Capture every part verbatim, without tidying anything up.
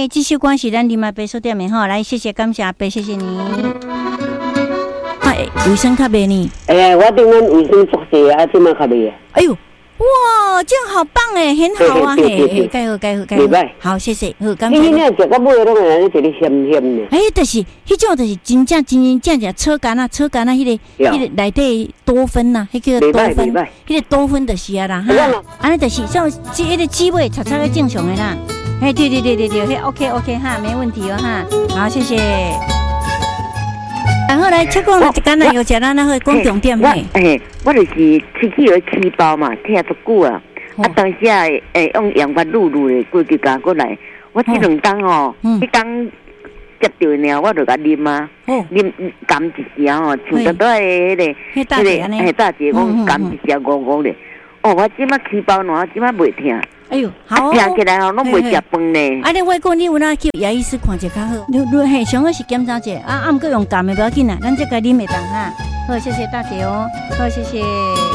谢，这首歌是咱林阿伯所点的吼，来谢谢感谢阿伯，谢谢你。哎，卫生卡袂呢？ 哎，我顶阮卫生宿舍啊，这么卡袂啊？ 哎呦！哇，这样好棒哎，很好啊，嘿，盖好盖好盖好，好谢谢，好感谢。 你那食到尾拢会一直咸咸的。 哎，就是迄种，就是真正真真正正车干啊，车干啊，迄个迄个内底多酚呐，迄叫多酚，迄个多酚就是啊啦，哈，安尼就是像这迄个滋味，炒炒个正常的啦。哎，对对对对对，嘿 ，OK OK 哈，没问题哦哈，好谢谢。然后来，切讲了橄榄油食咱那个讲重点嘿。 哎，我就是吃起个起包嘛，听足久啊。啊，当时啊，诶，用盐巴卤卤的，过去加过来。我这两当哦，迄当接着呢，我就甲啉啊，啉甘一声哦，像得到迄个迄个迄大姐讲甘一声五五的。哦，我即马起包喏，即马袂听。 哎呦，好哦！ 听起来哦，拢袂食饭呢。 啊，你我讲你有哪去牙医师看者较好？你你嘿，上好是检查者，啊，啊，毋过用甘的不要紧啦，咱这个啉袂当哈。好，谢谢大姐哦，好，谢谢。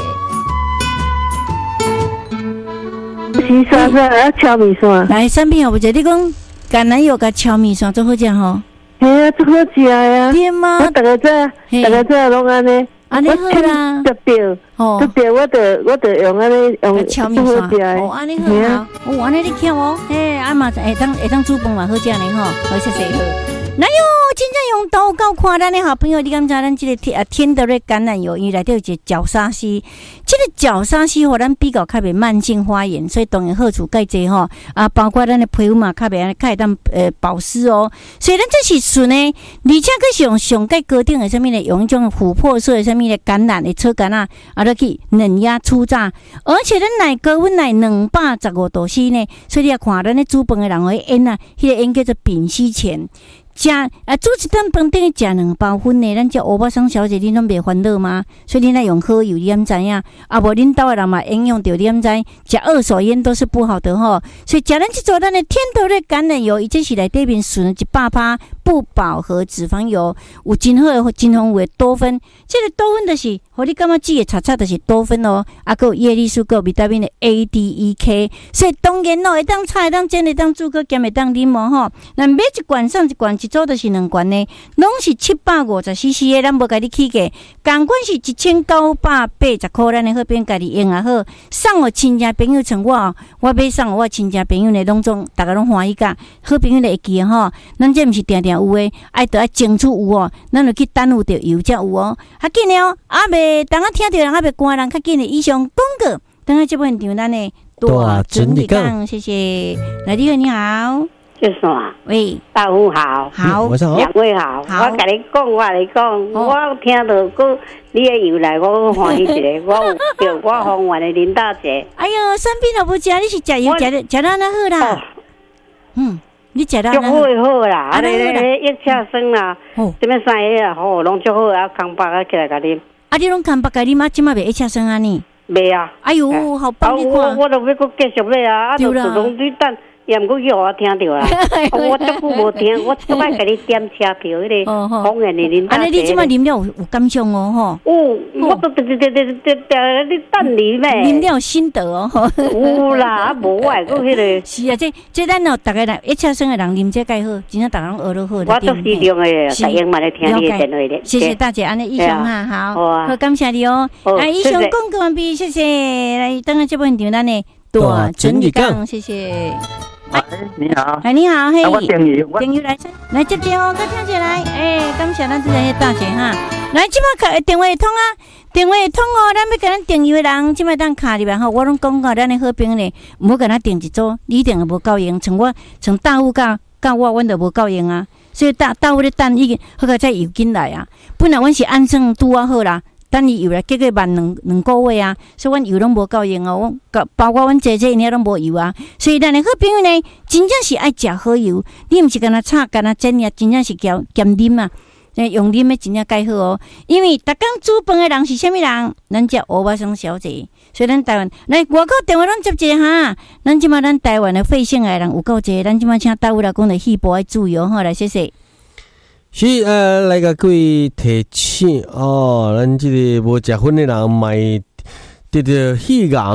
是啥子啊？炒米线。 来，产品好不？就你讲橄榄油甲炒米线最好食吼。 嘿啊，最好食呀！ 对吗？ 我大家在，大家在拢安尼。 安尼好啦， 特别， 哦， 特别，我得我得用安尼用炒米线，哦，安尼好啊，哦，安尼你巧哦，嘿，阿妈会当会当煮饭嘛好食呢吼，好谢谢好。哪有真正用刀搞看咱的好朋友，你敢知咱这个天啊天德瑞橄榄油，伊内底有一个角鲨烯，这个角鲨烯互咱比较较袂慢性发炎，所以当然好处介济吼啊，包括咱的皮肤嘛较袂安尼较会当呃保湿哦，所以咱这是纯的，而且佫是用上介高定的什么呢？用一种琥珀色的什么的橄榄的车橄榄啊，落去嫩压粗榨，而且咱内高温内两百十五度 C 呢，所以你也看咱咧煮饭的人迄烟啊，迄、那个烟叫做丙烯醛。食啊，煮一顿饭等于食两包粉呢。咱这欧巴桑小姐，你拢袂烦恼吗？所以你来用好油，你敢知影？啊，无恁兜的人嘛，应用着你敢知？食二手烟都是不好的吼。所以食咱这做咱的天德瑞橄榄油，伊这是内底面纯一百趴不饱和脂肪油，有真好的真丰富的多酚。这个多酚就是，互你感觉煮的炒炒就是多酚哦。啊，还有叶绿素，还有维他命的 A、D、E、K。所以当然咯，会当炒，会当煎，会当煮，佮兼会当啉哦吼。那买一罐送一罐。一组就是两罐呢，拢是七百五十 C C 的，咱无甲你起价，同款是一千九百八十块，咱的好边家己用也好，送我亲戚朋友像我，我买送我亲戚朋友呢，拢总大家拢欢喜甲，好朋友就会记吼，咱这毋是定定有诶，爱得爱争取有哦，咱就去耽误着油才有哦，较紧诶哦，啊袂等下听着人啊袂关人较紧诶，以上广告，等下这本场咱呢大整理讲，谢谢，来你好，你好。 就啥？ 喂， 大夫好， 好， 两位好，好我跟你讲，我跟你讲，哦、我听到过你的油来，我欢喜一个，我有叫我方圆的林大姐。 哎呦，生病了不吃，你是食油食的食到那好啦。哦、嗯，你食到那好。 足好好啦，啊咧咧一车生啦，这边三个啊好，拢足好啊，康巴啊起来甲啉。啊， 你拢康巴甲啉啊，即马袂一车生啊你？ 袂啊。 哎呦，好棒！你看， 我我都要搁继续买啊，啊，就自动对等。也毋过叫我听到啦，我足久无听，我都爱甲你点车票迄个方言的林大姐。安尼你即摆啉了有有感想哦，吼。哦，我都得得得得得得你等你咩？ 啉了心得哦， 有啦，无我个迄个。 是啊，这这咱哦，大家来一车生的人啉这介好，真正大家拢学得好。 我都是用诶，大英嘛来听你的电话的。 谢谢大姐，安尼以上哈，好，好感谢你哦。来，以上广告完毕，谢谢。来，等下这本场咱呢大整理讲，谢谢。 哎，你好！ 哎，你好，嘿， 我订油， 订油来，来接电话，快听起来，哎，感谢咱这些大姐哈，来，即摆卡电话通啊，电话通哦，咱要给咱订油的人，即摆当卡里边吼，我拢讲过，咱的好朋友呢，唔好给咱订一组，你订的无够用，像我，像大户甲甲我，阮就无够用啊，所以大大户咧等已经好个再油进来啊，本来阮是按算拄啊好啦。等伊油来，结果慢两两个月啊，所以阮油拢无够用哦。我包括阮姐姐因遐拢无油啊，所以咱的好朋友呢，真正是爱食好油。你毋是干那炒，干那煎呀，真正是叫兼啉啊。用啉的真正介好哦。因为逐工煮饭的人是啥物人？咱只欧巴桑小姐，所以咱台湾来外口电话拢接者哈。咱即马咱台湾的肺腺癌人有够济，咱即马请大夫来讲的细部爱注意哦。好，来谢谢。 是呃，来个各位提醒哦，咱这个无食薰的人，买得着肺癌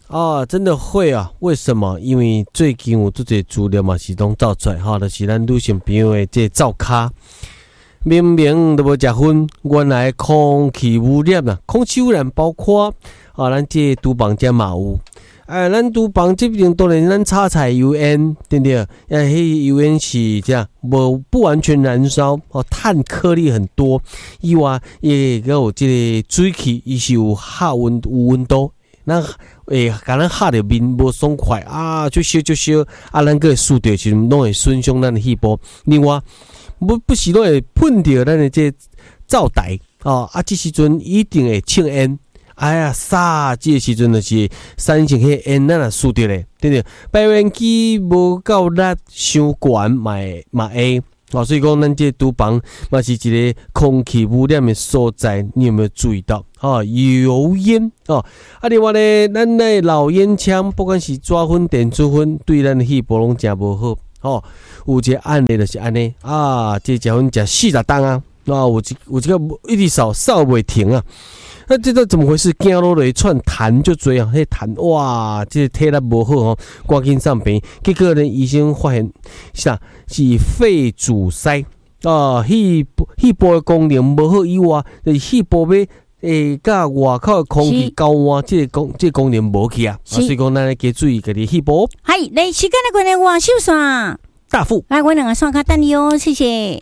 啊，真的会啊？为什么？因为最近有这些资料嘛是拢走出来哈，就是咱女性朋友的这灶卡，明明都无食薰，原来空气污染啊，空气污染包括啊，咱这厨房这嘛有。哎，咱厨房这边当然咱炒菜油烟，对不对？哎，迄油烟是这样，无不完全燃烧哦，碳颗粒很多。以外，也有这个水汽，伊是有下温有温度。咱诶，甲咱吓着面无爽快啊，就烧就烧啊，咱个输掉时拢会损伤咱的细胞。另外，不不时拢会喷掉咱的这灶台哦，啊，这时阵一定会呛烟。哎呀，啥这个时阵就是产生迄烟，咱也输掉咧，对不对？排烟机无够力，伤悬嘛会嘛会。哦，所以讲，咱这厨房嘛是一个空气污染的所在，你有没有注意到？哦，油烟哦，啊，另外咧，咱的老烟枪，不管是抓粉、电子粉，对咱的细胞拢真无好。哦，有一个案例就是安尼啊，这食粉食四十担啊，啊，有一有一个一直扫扫袂停啊。那这个怎么回事？走路一串痰就多啊，迄痰哇，这体力无好哦，赶紧上病。结果呢，医生发现啥是肺阻塞啊，细细胞的功能无好以外，就是细胞要诶，甲外口的空气交换，这个功这个功能无去啊。所以讲，咱来加注意家己细胞。 嗨，来时间的关系，我秀伞大富， 来我两个刷卡等你哦，谢谢。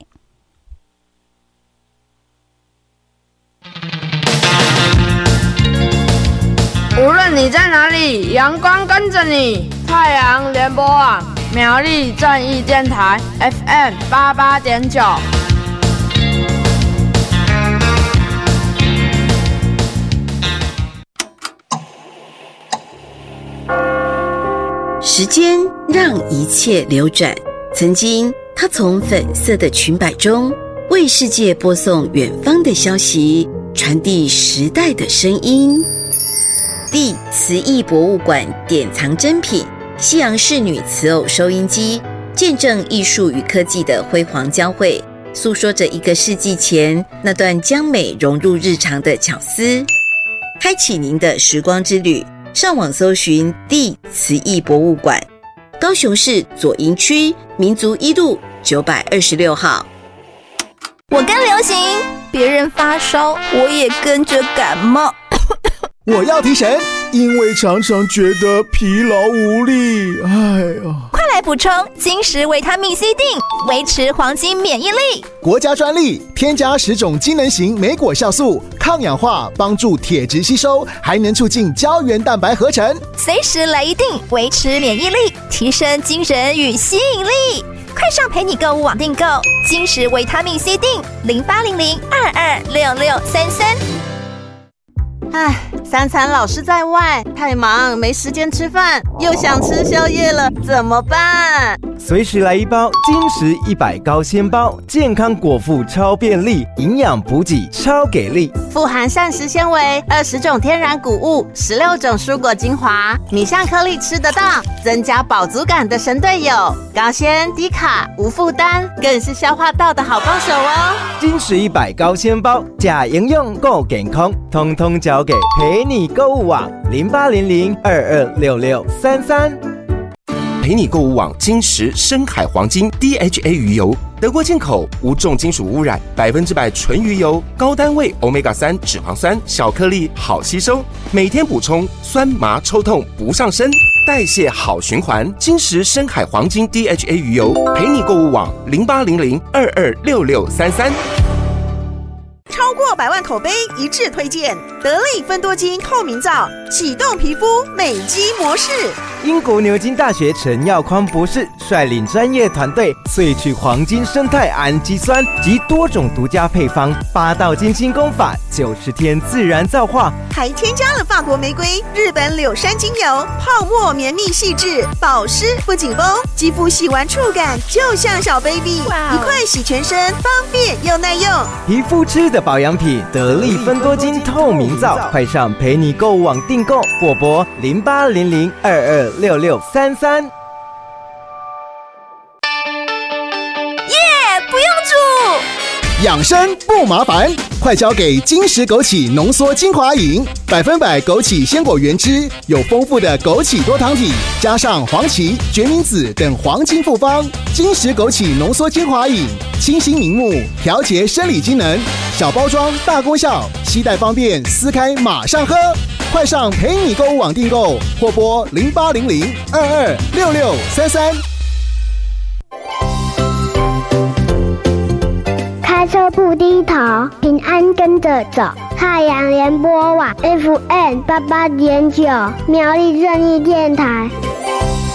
无论你在哪里，阳光跟着你。太阳联播网苗栗正义电台 F M 八八点九。 时间让一切流转，曾经他从粉色的裙摆中为世界播送远方的消息，传递时代的声音。地慈艺博物馆典藏珍品西洋仕女瓷偶收音机，见证艺术与科技的辉煌交汇，诉说着一个世纪前那段将美融入日常的巧思。开启您的时光之旅，上网搜寻地慈艺博物馆，高雄市左营区民族一路九百二十六号。 我跟流行，别人发烧，我也跟着感冒。 我要提神，因为常常觉得疲劳无力。哎呀， 快来补充金石维他命 C 锭，维持黄金免疫力。 国家专利，添加十种机能型莓果酵素，抗氧化，帮助铁质吸收，还能促进胶原蛋白合成。 随时来一锭，维持免疫力，提升精神与吸引力。快上陪你购物网订购金石维他命 C 锭，零八零零二二六六三三。 唉，三餐老是在外，太忙没时间吃饭，又想吃宵夜了，怎么办？ 随时来一包金石一百高纤包，健康果腹超便利，营养补给超给力， 富含膳食纤维，二十种天然谷物，十六种蔬果精华，米香颗粒吃得到，增加饱足感的神队友，高纤低卡无负担，更是消化道的好帮手哦。 金石一百高纤包，假营养够健康，通通交给陪你购物网零八零零二二六六三三。 陪你购物网金石深海黄金 D H A 鱼油，德国进口，无重金属污染，百分之百纯鱼油，高单位 欧米伽三 脂肪酸，小颗粒好吸收，每天补充，酸麻抽痛不上身，代谢好循环。金石深海黄金 D H A 鱼油，陪你购物网零八零零二二六六三三。 超过百万口碑一致推荐得力芬多精透明皂，启动皮肤美肌模式。 英国牛津大学陈耀匡博士率领专业团队萃取黄金生态氨基酸及多种独家配方，八道金星功法，九十天自然皂化， 还添加了法国玫瑰、日本柳杉精油，泡沫绵密细致，保湿不紧绷，肌肤洗完触感就像小 baby， 一块洗全身，方便又耐用。 皮肤吃的保养品，得力芬多精透明皂，快上陪你购物网订购，或拨零八零零二二六六三三。耶， 不用煮。 养生不麻烦，快交给金石枸杞浓缩精华饮，百分百枸杞鲜果原汁，有丰富的枸杞多糖体，加上黄芪、决明子等黄金复方。金石枸杞浓缩精华饮，清新明目，调节生理机能，小包装大功效，携带方便，撕开马上喝。快上陪你购物网订购，或拨零八零零二二六六三三。 开车不低头，平安跟着走。太阳联播网 F M 八八点九，苗栗正义电台。